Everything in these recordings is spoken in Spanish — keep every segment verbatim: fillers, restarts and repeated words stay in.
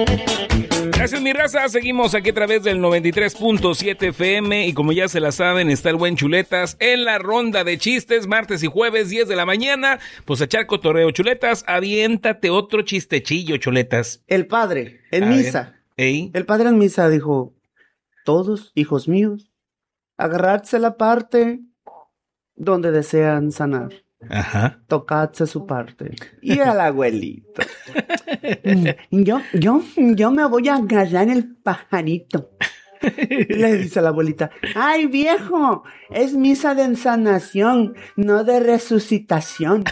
Gracias, mi raza. Seguimos aquí a través del noventa y tres punto siete F M y como ya se la saben, está el buen Chuletas en la ronda de chistes, martes y jueves, diez de la mañana. Pues a echar cotorreo, Chuletas. Aviéntate otro chistechillo, Chuletas. El padre, en A misa. ¿Ey? El padre en misa dijo, todos, hijos míos, agarradse la parte donde desean sanar. Ajá. Tocadse su parte. Y al abuelito. Yo, yo, yo me voy a agarrar el pajarito. Le dice la abuelita, ay viejo, es misa de sanación, no de resucitación.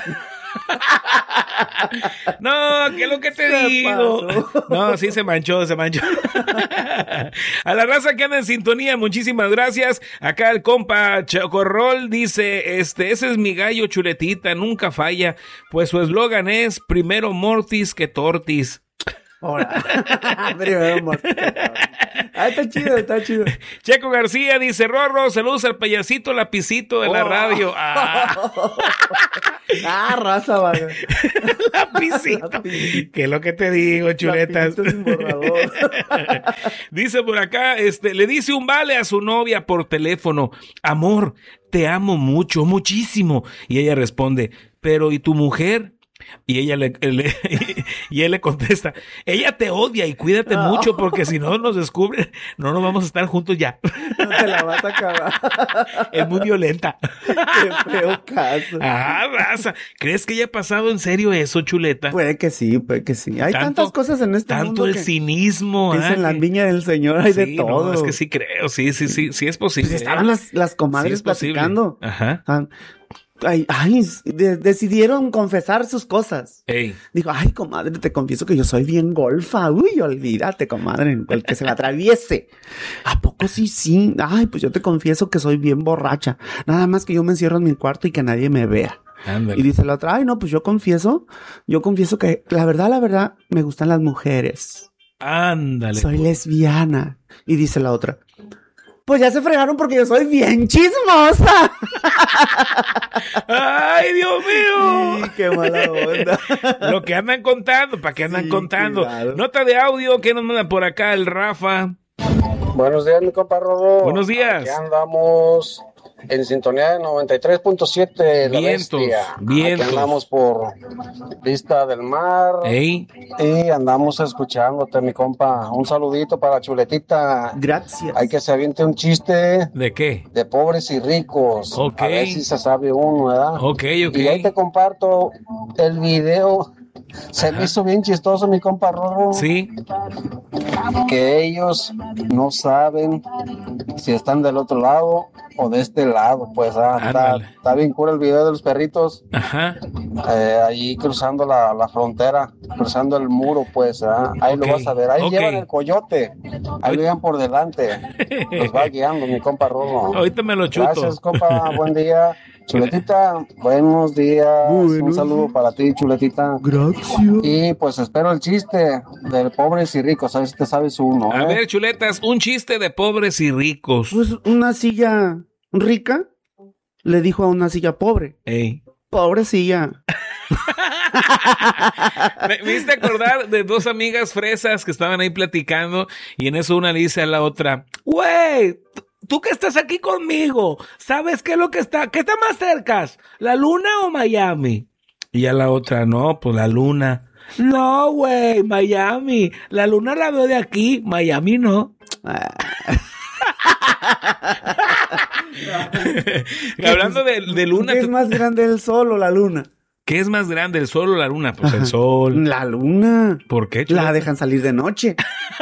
No, ¿qué es lo que te Se digo? pasó. No, sí se manchó, se manchó. A la raza que anda en sintonía, muchísimas gracias. Acá el compa Chocorrol dice, este, ese es mi gallo Chuletita, nunca falla, pues su eslogan es primero mortis que tortis. Ahora, primero muerto. Ah, está chido, está chido. Checo García dice, Rorro, saludos al payasito lapicito de la Oh. radio. Ah, Ah, raza, vaga. lapicito. Lapicito. ¿Qué es lo que te digo, Chuletas? Lapicito sin borrador. Dice por acá, este, le dice un vale a su novia por teléfono, amor, te amo mucho, muchísimo. Y ella responde, pero ¿y tu mujer? Y ella le, le- y él le contesta, ella te odia y cuídate No. mucho porque si no nos descubre, no nos vamos a estar juntos ya. No te la vas a acabar. Es muy violenta. Qué feo caso. Ah, raza. ¿Crees que haya pasado en serio eso, Chuleta? Puede que sí, puede que sí. Hay Tanto- tantas cosas en este Tanto mundo el que cinismo. dicen ah, la que- viña del Señor, hay de Sí, todo. no, es que sí creo, sí, sí, sí, sí es posible. Pues estaban ¿eh? las, las comadres Sí es posible. platicando. Ajá. Ah, Ay, ay, de- decidieron confesar sus cosas. Ey. Dijo, ay, comadre, te confieso que yo soy bien golfa. Uy, olvídate, comadre, el que se me atraviese. ¿A poco sí, sí? Ay, pues yo te confieso que soy bien borracha. Nada más que yo me encierro en mi cuarto y que nadie me vea. Ándale. Y dice la otra, ay, no, pues yo confieso, yo confieso que la verdad, la verdad, me gustan las mujeres. Ándale. Soy lesbiana. Y dice la otra, pues ya se fregaron porque yo soy bien chismosa. ¡Ay, Dios mío! Sí, qué mala onda. Lo que andan contando, ¿para qué andan Sí, contando? cuidado. Nota de audio que nos manda por acá el Rafa. Buenos días, mi compa Rodo. Buenos días. Aquí andamos en sintonía de noventa y tres punto siete, La Vientos, Bestia. vientos. Aquí andamos por Vista del Mar. Ey. Y andamos escuchándote, mi compa. Un saludito para Chuletita. Gracias. Hay que se aviente un chiste ¿De qué? de pobres y ricos. Ok. A ver si se sabe uno, ¿verdad? Ok, ok. Y ahí te comparto el video. Se me hizo bien chistoso, mi compa Rodo. Sí. Que ellos no saben si están del otro lado o de este lado, pues ah, está, Ándale. está bien cura el video de los perritos Ajá. eh, ahí cruzando la, la frontera, cruzando el muro, pues ah, ahí Ok, lo vas a ver, ahí ok. llevan el coyote, ahí lo llevan por delante, los va guiando mi compa Rodo. Ahorita me lo chuto. Gracias, compa, buen día. Chuletita, buenos días, un Buenos saludo días. para ti, Chuletita. Gracias. Y pues espero el chiste de pobres y ricos, a ver si te sabes uno. A ¿eh? ver, Chuletas, un chiste de pobres y ricos. Pues una silla rica le dijo a una silla pobre, Ey. pobre silla. Me, me hiciste acordar de dos amigas fresas que estaban ahí platicando y en eso una le dice a la otra, güey, tú que estás aquí conmigo, ¿sabes qué es lo que está, qué está más cerca, la luna o Miami? Y a la otra, no, pues la luna. No, güey, Miami, la luna la veo de aquí, Miami no. Hablando de, de luna, ¿Qué es tú- más grande, el sol o la luna? ¿qué es más grande, el sol o la luna? Pues el sol. La luna. ¿Por qué, La Chuleta? dejan salir de noche.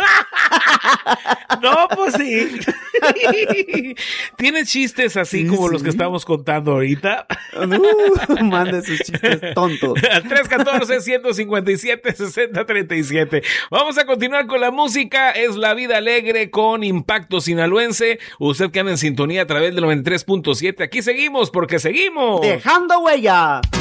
No, pues sí. ¿Tienes chistes así Sí, como sí. los que estamos contando ahorita? Uh, mande sus chistes tontos. Al tres uno cuatro, uno cinco siete, seis cero tres siete. Vamos a continuar con la música. Es La Vida Alegre con Impacto Sinaloense. Usted que anda en sintonía a través del noventa y tres punto siete. Aquí seguimos porque seguimos. Dejando huella.